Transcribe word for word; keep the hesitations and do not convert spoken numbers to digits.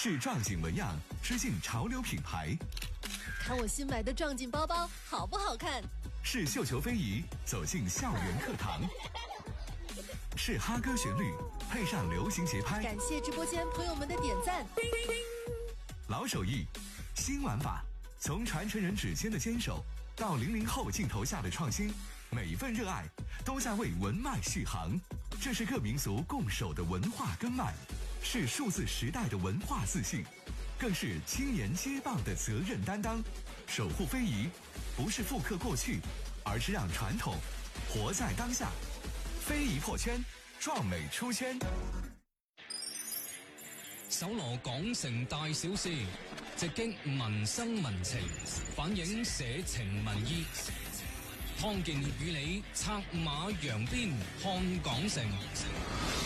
是壮锦纹样吃进潮流品牌。 看我新买的壮锦包包好不好看？ 是绣球非遗走进校园课堂。是哈歌旋律配上流行节拍。 感谢直播间朋友们的点赞。 老手艺，新玩法，从传承人指尖的坚守到零零后镜头下的创新，每一份热爱都在为文脉续航。这是各民族共守的文化根脉，是数字时代的文化自信，更是青年接棒的责任担当。守护非遗，不是复刻过去，而是让传统活在当下。非遗破圈，壮美出圈。 搜羅港城大小事，直擊民生民情，反映社情民意。康健與你策馬揚鞭看港城。